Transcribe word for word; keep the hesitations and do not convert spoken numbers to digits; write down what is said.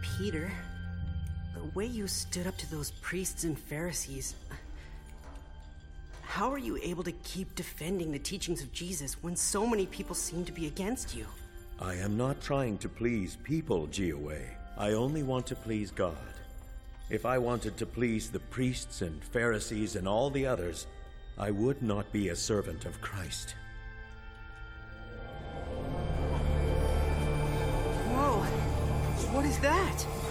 Peter, the way you stood up to those priests and Pharisees... How are you able to keep defending the teachings of Jesus when so many people seem to be against you? I am not trying to please people, Jiawei. I only want to please God. If I wanted to please the priests and Pharisees and all the others, I would not be a servant of Christ. Whoa! What is that?